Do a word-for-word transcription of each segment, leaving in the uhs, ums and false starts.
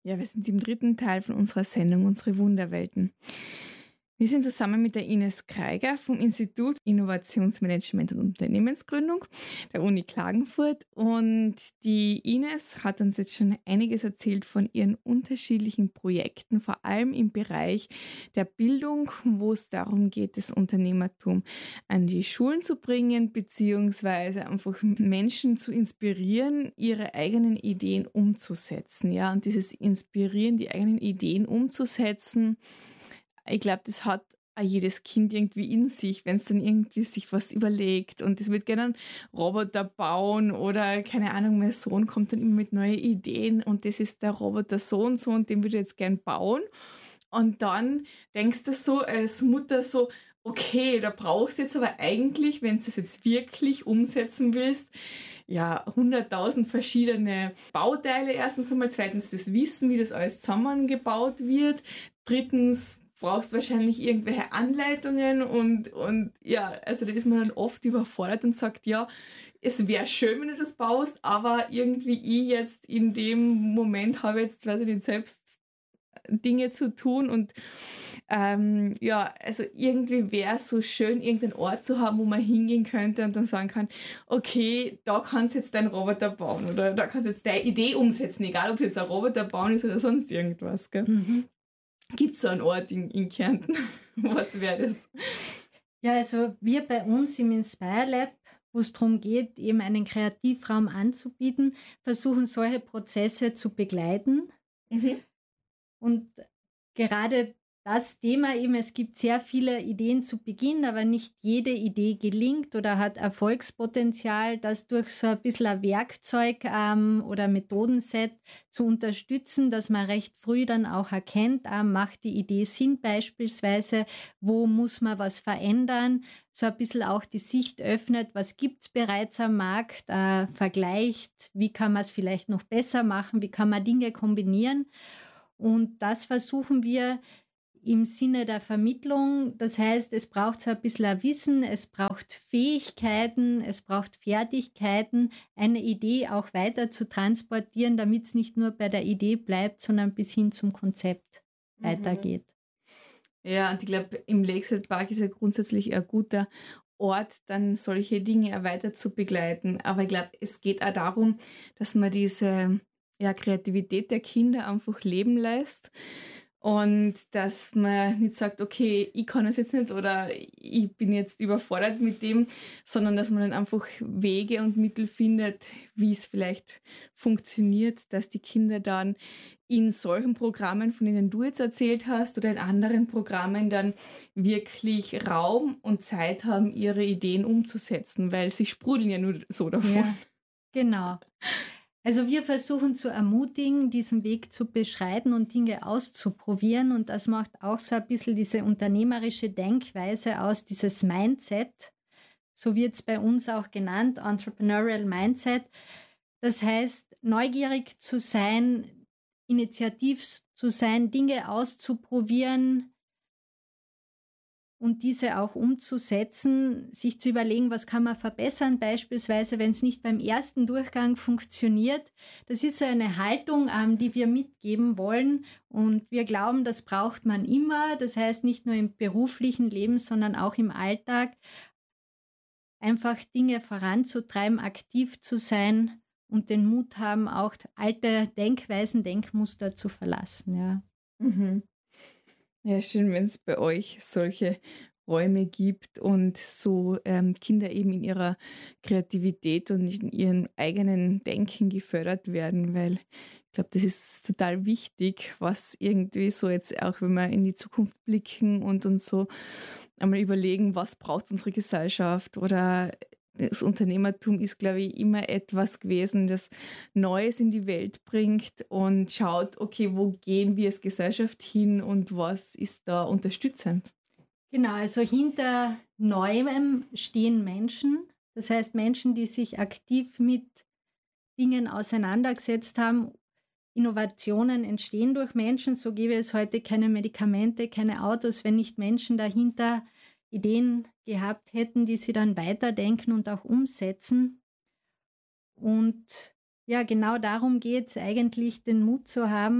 Ja, wir sind im dritten Teil von unserer Sendung Unsere Wunderwelten. Wir sind zusammen mit der Ines Kreiger vom Institut Innovationsmanagement und Unternehmensgründung der Uni Klagenfurt. Und die Ines hat uns jetzt schon einiges erzählt von ihren unterschiedlichen Projekten, vor allem im Bereich der Bildung, wo es darum geht, das Unternehmertum an die Schulen zu bringen, beziehungsweise einfach Menschen zu inspirieren, ihre eigenen Ideen umzusetzen. Ja, und dieses Inspirieren, die eigenen Ideen umzusetzen, ich glaube, das hat auch jedes Kind irgendwie in sich, wenn es dann irgendwie sich was überlegt und es wird gerne einen Roboter bauen oder keine Ahnung, mein Sohn kommt dann immer mit neuen Ideen und das ist der Roboter so und so und den würde ich jetzt gern bauen. Und dann denkst du so als Mutter so, okay, da brauchst du jetzt aber eigentlich, wenn du es jetzt wirklich umsetzen willst, ja, hunderttausend verschiedene Bauteile erstens einmal, zweitens das Wissen, wie das alles zusammengebaut wird, drittens brauchst wahrscheinlich irgendwelche Anleitungen und, und ja, also da ist man dann oft überfordert und sagt, ja, es wäre schön, wenn du das baust, aber irgendwie ich jetzt in dem Moment habe jetzt, weiß ich nicht, selbst Dinge zu tun und ähm, ja, also irgendwie wäre es so schön, irgendeinen Ort zu haben, wo man hingehen könnte und dann sagen kann, okay, da kannst du jetzt deinen Roboter bauen oder da kannst du jetzt deine Idee umsetzen, egal ob es jetzt ein Roboter bauen ist oder sonst irgendwas, gell? Mhm. Gibt es so einen Ort in, in Kärnten? Was wäre das? Ja, also wir bei uns im Inspire Lab, wo es darum geht, eben einen Kreativraum anzubieten, versuchen solche Prozesse zu begleiten. Mhm. Und gerade das Thema eben, es gibt sehr viele Ideen zu Beginn, aber nicht jede Idee gelingt oder hat Erfolgspotenzial, das durch so ein bisschen ein Werkzeug ähm, oder Methodenset zu unterstützen, dass man recht früh dann auch erkennt, äh, macht die Idee Sinn beispielsweise, wo muss man was verändern, so ein bisschen auch die Sicht öffnet, was gibt es bereits am Markt, äh, vergleicht, wie kann man es vielleicht noch besser machen, wie kann man Dinge kombinieren. Und das versuchen wir im Sinne der Vermittlung. Das heißt, es braucht so ein bisschen ein Wissen, es braucht Fähigkeiten, es braucht Fertigkeiten, eine Idee auch weiter zu transportieren, damit es nicht nur bei der Idee bleibt, sondern bis hin zum Konzept mhm. weitergeht. Ja, und ich glaube, im Lakeside Park ist ja grundsätzlich ein guter Ort, dann solche Dinge weiter zu begleiten. Aber ich glaube, es geht auch darum, dass man diese ja, Kreativität der Kinder einfach leben lässt. Und dass man nicht sagt, okay, ich kann es jetzt nicht oder ich bin jetzt überfordert mit dem, sondern dass man dann einfach Wege und Mittel findet, wie es vielleicht funktioniert, dass die Kinder dann in solchen Programmen, von denen du jetzt erzählt hast, oder in anderen Programmen dann wirklich Raum und Zeit haben, ihre Ideen umzusetzen, weil sie sprudeln ja nur so davon. Ja, genau. Also wir versuchen zu ermutigen, diesen Weg zu beschreiten und Dinge auszuprobieren und das macht auch so ein bisschen diese unternehmerische Denkweise aus, dieses Mindset, so wird es bei uns auch genannt, Entrepreneurial Mindset. Das heißt, neugierig zu sein, initiativ zu sein, Dinge auszuprobieren und diese auch umzusetzen, sich zu überlegen, was kann man verbessern, beispielsweise, wenn es nicht beim ersten Durchgang funktioniert. Das ist so eine Haltung, ähm, die wir mitgeben wollen und wir glauben, das braucht man immer. Das heißt, nicht nur im beruflichen Leben, sondern auch im Alltag, einfach Dinge voranzutreiben, aktiv zu sein und den Mut haben, auch alte Denkweisen, Denkmuster zu verlassen. Ja. Mhm. Ja, schön, wenn es bei euch solche Räume gibt und so ähm, Kinder eben in ihrer Kreativität und in ihrem eigenen Denken gefördert werden, weil ich glaube, das ist total wichtig, was irgendwie so jetzt auch, wenn wir in die Zukunft blicken und uns so einmal überlegen, was braucht unsere Gesellschaft oder das Unternehmertum ist, glaube ich, immer etwas gewesen, das Neues in die Welt bringt und schaut, okay, wo gehen wir als Gesellschaft hin und was ist da unterstützend? Genau, also hinter Neuem stehen Menschen. Das heißt Menschen, die sich aktiv mit Dingen auseinandergesetzt haben. Innovationen entstehen durch Menschen. So gäbe es heute keine Medikamente, keine Autos, wenn nicht Menschen dahinter Ideen gehabt hätten, die sie dann weiterdenken und auch umsetzen. Und ja, genau darum geht es eigentlich, den Mut zu haben,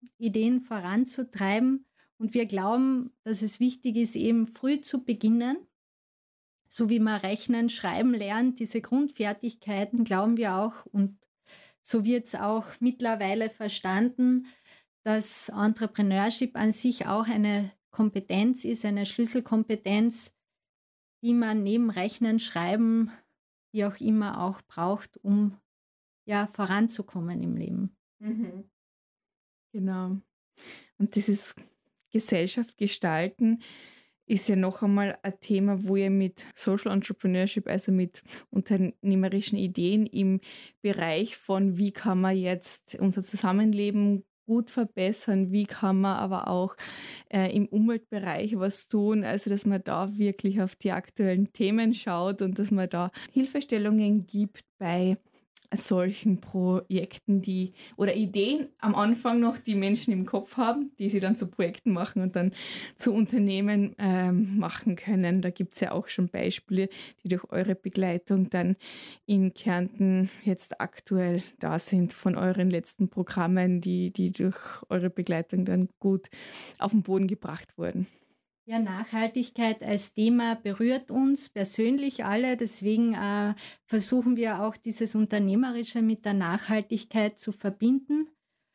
Ideen voranzutreiben. Und wir glauben, dass es wichtig ist, eben früh zu beginnen. So wie man rechnen, schreiben lernt, diese Grundfertigkeiten glauben wir auch, und so wird es auch mittlerweile verstanden, dass Entrepreneurship an sich auch eine Kompetenz ist, eine Schlüsselkompetenz, die man neben Rechnen, Schreiben, wie auch immer auch braucht, um ja voranzukommen im Leben. Mhm. Genau. Und dieses Gesellschaft gestalten ist ja noch einmal ein Thema, wo ihr mit Social Entrepreneurship, also mit unternehmerischen Ideen im Bereich von, wie kann man jetzt unser Zusammenleben gut verbessern, wie kann man aber auch äh, im Umweltbereich was tun, also dass man da wirklich auf die aktuellen Themen schaut und dass man da Hilfestellungen gibt bei solchen Projekten, die oder Ideen am Anfang noch die Menschen im Kopf haben, die sie dann zu Projekten machen und dann zu Unternehmen ähm, machen können. Da gibt es ja auch schon Beispiele, die durch eure Begleitung dann in Kärnten jetzt aktuell da sind, von euren letzten Programmen, die, die durch eure Begleitung dann gut auf den Boden gebracht wurden. Ja, Nachhaltigkeit als Thema berührt uns persönlich alle. Deswegen äh, versuchen wir auch dieses Unternehmerische mit der Nachhaltigkeit zu verbinden.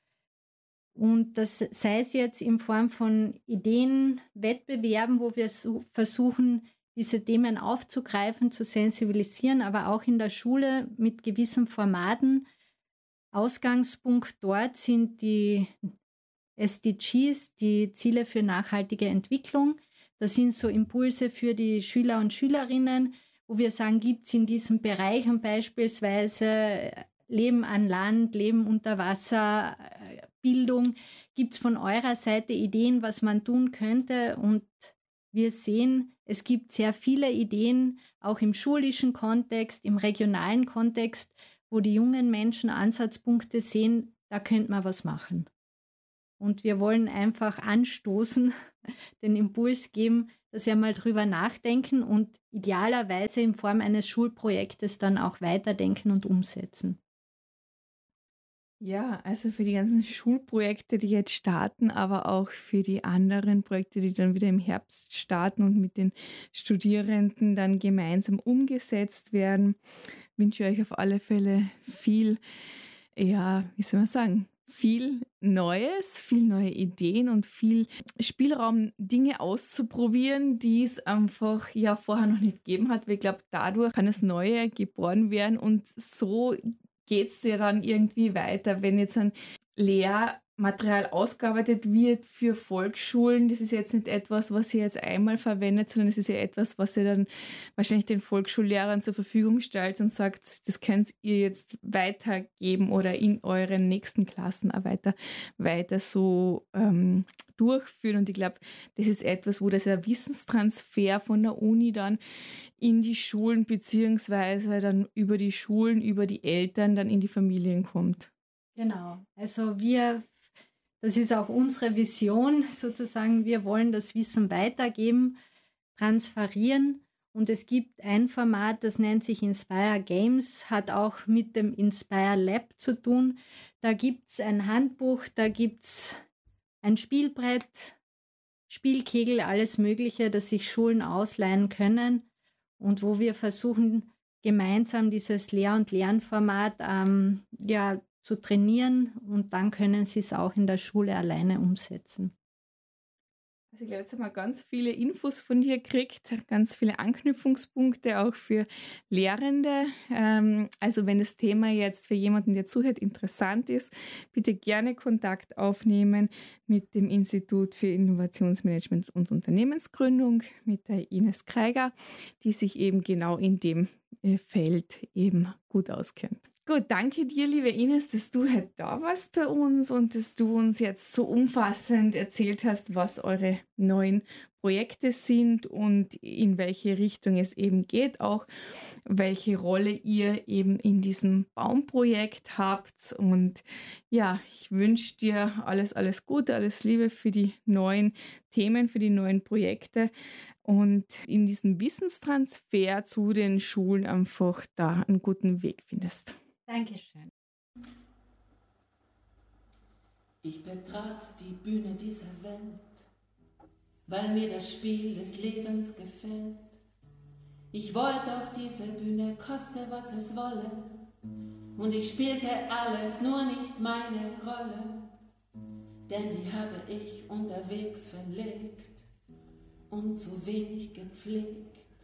Und das sei es jetzt in Form von Ideen, Wettbewerben, wo wir so versuchen, diese Themen aufzugreifen, zu sensibilisieren, aber auch in der Schule mit gewissen Formaten. Ausgangspunkt dort sind die S D Gs, die Ziele für nachhaltige Entwicklung. Das sind so Impulse für die Schüler und Schülerinnen, wo wir sagen, gibt es in diesen Bereichen beispielsweise Leben an Land, Leben unter Wasser, Bildung, gibt es von eurer Seite Ideen, was man tun könnte? Und wir sehen, es gibt sehr viele Ideen, auch im schulischen Kontext, im regionalen Kontext, wo die jungen Menschen Ansatzpunkte sehen, da könnte man was machen. Und wir wollen einfach anstoßen, den Impuls geben, dass wir mal drüber nachdenken und idealerweise in Form eines Schulprojektes dann auch weiterdenken und umsetzen. Ja, also für die ganzen Schulprojekte, die jetzt starten, aber auch für die anderen Projekte, die dann wieder im Herbst starten und mit den Studierenden dann gemeinsam umgesetzt werden, wünsche ich euch auf alle Fälle viel, ja, wie soll man sagen, viel Neues, viel neue Ideen und viel Spielraum, Dinge auszuprobieren, die es einfach ja vorher noch nicht gegeben hat. Weil ich glaube, dadurch kann das Neue geboren werden und so geht es ja dann irgendwie weiter, wenn jetzt ein Lehrmaterial ausgearbeitet wird für Volksschulen. Das ist jetzt nicht etwas, was ihr jetzt einmal verwendet, sondern es ist ja etwas, was ihr dann wahrscheinlich den Volksschullehrern zur Verfügung stellt und sagt, das könnt ihr jetzt weitergeben oder in euren nächsten Klassen auch weiter, weiter so ähm, durchführen. Und ich glaube, das ist etwas, wo das ja Wissenstransfer von der Uni dann in die Schulen beziehungsweise dann über die Schulen, über die Eltern dann in die Familien kommt. Genau, also wir, das ist auch unsere Vision sozusagen, wir wollen das Wissen weitergeben, transferieren, und es gibt ein Format, das nennt sich Inspire Games, hat auch mit dem Inspire Lab zu tun. Da gibt es ein Handbuch, da gibt es ein Spielbrett, Spielkegel, alles Mögliche, das sich Schulen ausleihen können und wo wir versuchen, gemeinsam dieses Lehr- und Lernformat ähm, ja, zu trainieren, und dann können sie es auch in der Schule alleine umsetzen. Also ich glaube, jetzt haben wir ganz viele Infos von dir gekriegt, ganz viele Anknüpfungspunkte auch für Lehrende. Ähm, also wenn das Thema jetzt für jemanden, der zuhört, interessant ist, bitte gerne Kontakt aufnehmen mit dem Institut für Innovationsmanagement und Unternehmensgründung, mit der Ines Kreiger, die sich eben genau in dem Feld eben gut auskennt. Gut, danke dir, liebe Ines, dass du heute da warst bei uns und dass du uns jetzt so umfassend erzählt hast, was eure neuen Projekte sind und in welche Richtung es eben geht, auch welche Rolle ihr eben in diesem Baumprojekt habt. Und ja, ich wünsche dir alles, alles Gute, alles Liebe für die neuen Themen, für die neuen Projekte und in diesem Wissenstransfer zu den Schulen einfach da einen guten Weg findest. Dankeschön. Ich betrat die Bühne dieser Welt, weil mir das Spiel des Lebens gefällt. Ich wollte auf diese Bühne, koste was es wolle, und ich spielte alles, nur nicht meine Rolle, denn die habe ich unterwegs verlegt und zu wenig gepflegt.